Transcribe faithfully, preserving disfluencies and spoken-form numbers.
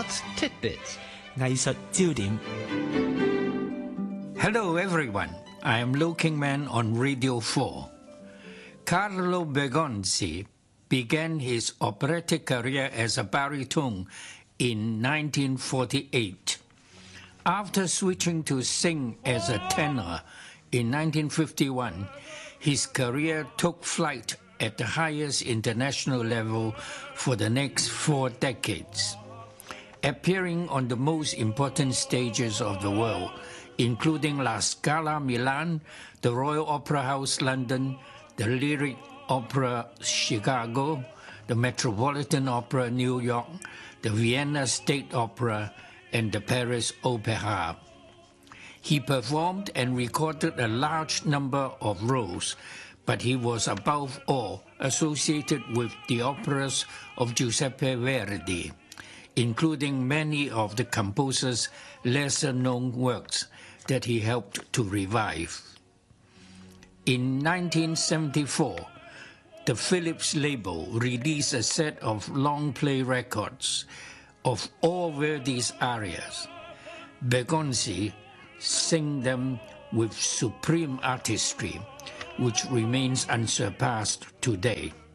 Arts Tidbits 藝術焦點。 Hello everyone, I am Liu Kingman on Radio four. Carlo Bergonzi began his operatic career as a baritone in nineteen forty-eight. After switching to sing as a tenor in nineteen fifty-one, his career took flight at the highest international level for the next four decades. Appearing on the most important stages of the world, including La Scala Milan, the Royal Opera House London, the Lyric Opera Chicago, the Metropolitan Opera New York, the Vienna State Opera, and the Paris Opera. He performed and recorded a large number of roles, but he was above all associated with the operas of Giuseppe Verdi, including many of the composer's lesser-known works that he helped to revive. In nineteen seventy-four, the Philips label released a set of long-play records of all Verdi's arias. Bergonzi sang them with supreme artistry, which remains unsurpassed today.